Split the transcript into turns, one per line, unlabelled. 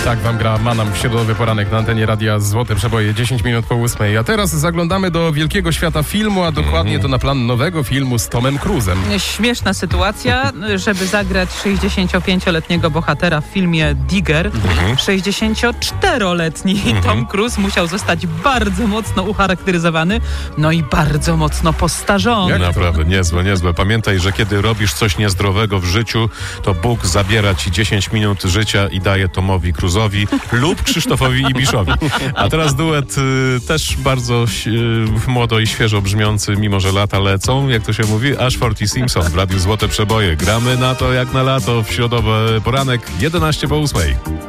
Tak wam gra Manam w środowy poranek na antenie Radia Złote Przeboje, 10 minut po 8. A teraz zaglądamy do wielkiego świata filmu, a dokładnie to na plan nowego filmu z Tomem Cruise'em.
Śmieszna sytuacja, żeby zagrać 65-letniego bohatera w filmie Digger. 64-letni Tom Cruise musiał zostać bardzo mocno ucharakteryzowany, no i bardzo mocno postarzony.
Naprawdę, niezłe. Pamiętaj, że kiedy robisz coś niezdrowego w życiu, to Bóg zabiera ci 10 minut życia i daje Tomowi Cruise'owi lub Krzysztofowi Ibiszowi. A teraz duet też bardzo młodo i świeżo brzmiący, mimo że lata lecą, jak to się mówi, Ashford i Simpson w Radiu Złote Przeboje. Gramy na to jak na lato w środowy poranek, 11 po 8.